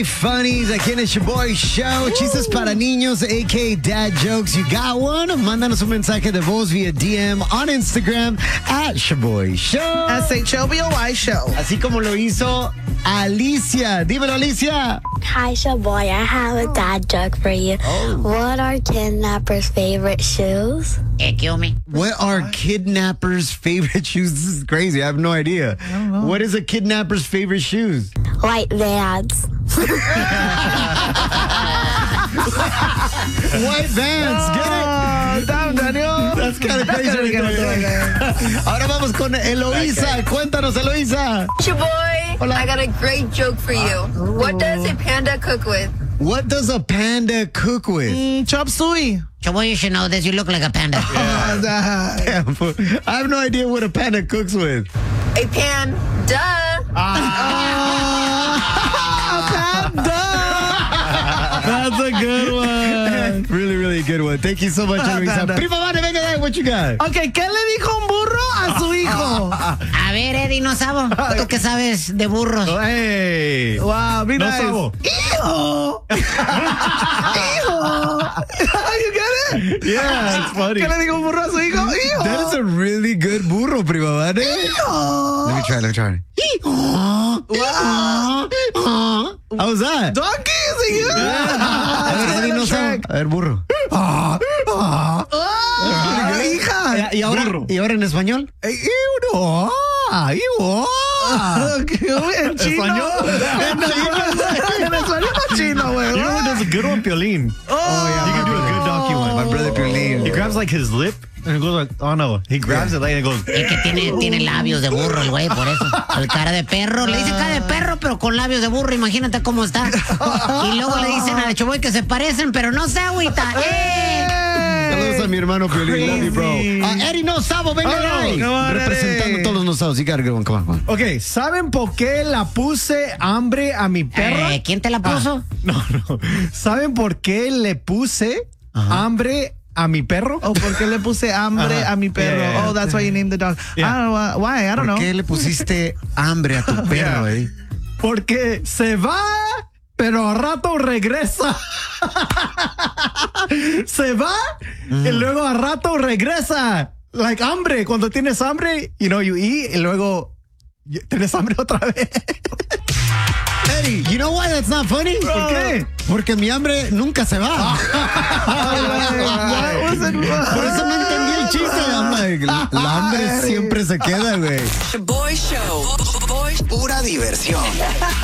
Funnies, aquí en el Shaboy Show. Chistes para niños, a.k.a. dad jokes. You got one? Mándanos un mensaje de voz vía DM on Instagram at Shaboy Show. SHOBOY Show. Así como lo hizo Alicia. Dímelo, Alicia. Hi, Shaboy. I have a dad joke for you. What are kidnappers' favorite shoes? Kill me. What are kidnappers' favorite shoes? This is crazy. I have no idea. What is a kidnapper's favorite shoes? White Vans. White Vans. Get it? Damn, Daniel. That's kind of crazy. Ahora vamos con Eloisa. Cuéntanos, Eloisa. Shaboy, Hola. I got a great joke for you. What does a panda cook with? What does a panda cook with? Chop suey. Shaboy, you should know this. You look like a panda. Damn, fool. I have no idea what a panda cooks with. A pan. Duh. That's a good one. Really, really good one. Thank you so much, Eloisa. Panda. Prima Vane, venga, de ahí, what you got? Ok, ¿qué le dijo un burro a su hijo? A ver, Eddie, no sabo. ¿Tú qué sabes de burros? Hey. Wow, be nice. sabo. Hijo. Hijo. You get it? Yeah, it's funny. ¿Qué le dijo un burro a su hijo? Hijo. That is a really good burro, Prima Vane. Hijo. Let me try. Wow. How was that? Donkey, is it you? A ver, Eddie, no sabe. A ver, burro. Hija. ¿Y ahora en español? En chino. En español o chino, güey. You know who does a good one? Piolín. Oh, yeah. You can do a good donkey one. My brother Piolín. He grabs like his lip and it goes like, oh no. He grabs it like and it goes. Es que tiene labios de burro el güey, por eso. El cara de perro. Le dicen cara de perro, pero con labios de burro. Imagínate cómo está. Y luego le dicen al Shaboy que se parecen, pero no se agüita. Saludos a mi hermano Piolín. Love you, bro. Eddie No Sabo, venga de ahí. come on, Representando Eddie. todos los no sabos. You gotta go on, come on. Ok, ¿saben por qué la puse hambre a mi perro? ¿Quién te la puso? No. ¿Saben por qué le puse hambre a mi perro? Oh, ¿por qué le puse hambre a mi perro? Yeah, yeah. Oh, that's why you named the dog. Yeah. I don't know why. I don't know. ¿Por qué le pusiste hambre a tu perro, Eddie? Porque se va, pero a rato regresa. Se va y luego a rato regresa. Like hambre. Cuando tienes hambre, you eat y luego tienes hambre otra vez. Eddie, you know why that's not funny? ¿Por qué? Porque mi hambre nunca se va. Por eso no entendí el chiste. I'm like, la hambre siempre se queda, güey. Boy Show. Pura diversión.